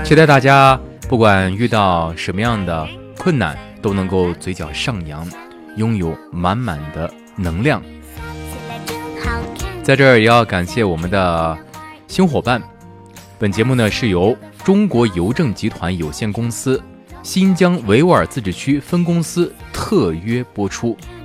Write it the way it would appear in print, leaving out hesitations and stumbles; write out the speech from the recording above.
期待大家不管遇到什么样的困难，都能够嘴角上扬，拥有满满的能量。在这儿也要感谢我们的新伙伴，本节目呢是由中国邮政集团有限公司新疆维吾尔自治区分公司特约播出。